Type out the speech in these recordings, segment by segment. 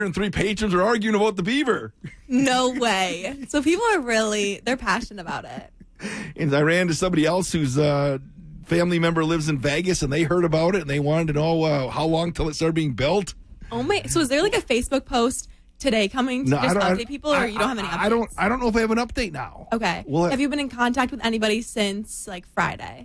and 3 patrons are arguing about the beaver. No way. So people are they're passionate about it. And I ran to somebody else whose family member lives in Vegas, and they heard about it, and they wanted to know how long till it started being built. Oh my! So is there like a Facebook post today coming to just update people, or you don't have any updates? I don't know if I have an update now. Okay. Well, have you been in contact with anybody since like Friday?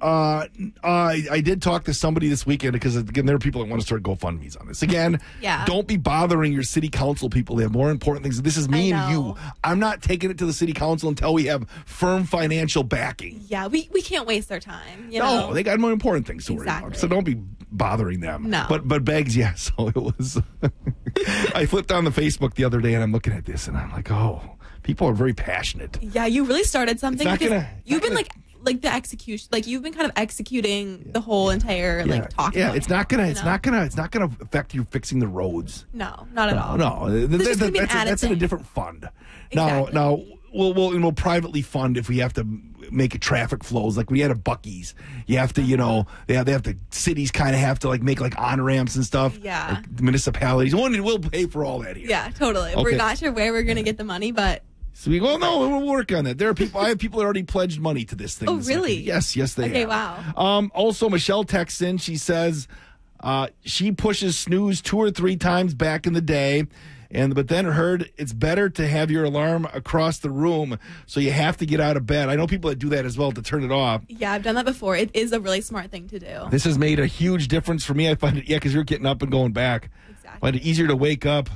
I did talk to somebody this weekend because, again, there are people that want to start GoFundMe's on this. Again, Don't be bothering your city council people. They have more important things. This is me and you. I'm not taking it to the city council until we have firm financial backing. Yeah, we can't waste their time. No, they got more important things to worry about. So don't be bothering them. No. But Beggs, so it was. I flipped on the Facebook the other day, and I'm looking at this, and I'm like, oh, people are very passionate. Yeah, you really started something. You've been like the execution, like you've been kind of executing the whole entire talk. Yeah, it's not gonna affect you fixing the roads. No, not at all. No, that's in a different fund. Exactly. Now we'll privately fund if we have to make traffic flows. Like we had a Buc-ee's, you have to, they have to, cities kind of have to make on ramps and stuff. Yeah, municipalities. We'll pay for all that here. Yeah, totally. Okay. We're not sure where we're gonna get the money, but. So we go, no, we'll work on that. There are people. I have people that already pledged money to this thing. Oh, really? Yes, they have. Okay, wow. Also, Michelle texts in. She says she pushes snooze 2 or 3 times back in the day, but then heard it's better to have your alarm across the room, so you have to get out of bed. I know people that do that as well to turn it off. Yeah, I've done that before. It is a really smart thing to do. This has made a huge difference for me. I find it, because you're getting up and going back. Exactly. I find it easier to wake up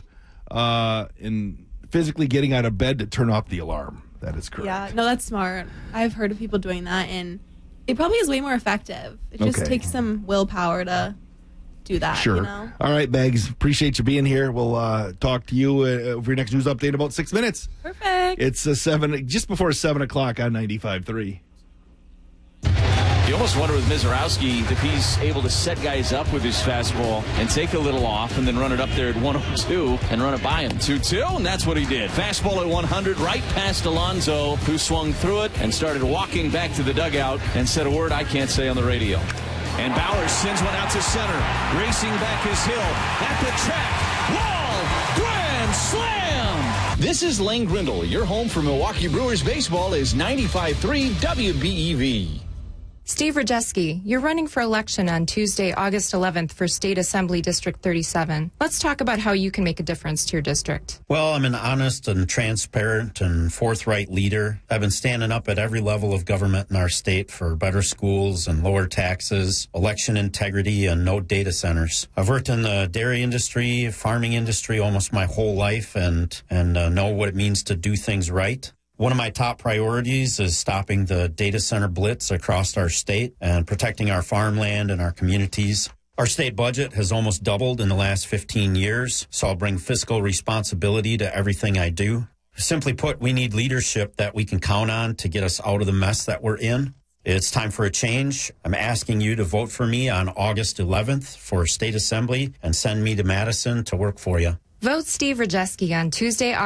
and physically getting out of bed to turn off the alarm. That is correct. Yeah, no, that's smart. I've heard of people doing that, and it probably is way more effective. It just takes some willpower to do that. Sure. All right, Beggs. Appreciate you being here. We'll talk to you for your next news update in about 6 minutes. Perfect. It's just before 7 o'clock on 95.3. You almost wonder with Mizorowski if he's able to set guys up with his fastball and take a little off and then run it up there at 102 and run it by him. 2-2, and that's what he did. Fastball at 100 right past Alonso, who swung through it and started walking back to the dugout and said a word I can't say on the radio. And Bauer sends one out to center, racing back his hill at the track. Wall, grand slam! This is Lane Grindle. Your home for Milwaukee Brewers baseball is 95.3 WBEV. Steve Rajeski, you're running for election on Tuesday, August 11th for State Assembly District 37. Let's talk about how you can make a difference to your district. Well, I'm an honest and transparent and forthright leader. I've been standing up at every level of government in our state for better schools and lower taxes, election integrity, and no data centers. I've worked in the dairy industry, farming industry almost my whole life and know what it means to do things right. One of my top priorities is stopping the data center blitz across our state and protecting our farmland and our communities. Our state budget has almost doubled in the last 15 years, so I'll bring fiscal responsibility to everything I do. Simply put, we need leadership that we can count on to get us out of the mess that we're in. It's time for a change. I'm asking you to vote for me on August 11th for State Assembly and send me to Madison to work for you. Vote Steve Rajeski on Tuesday,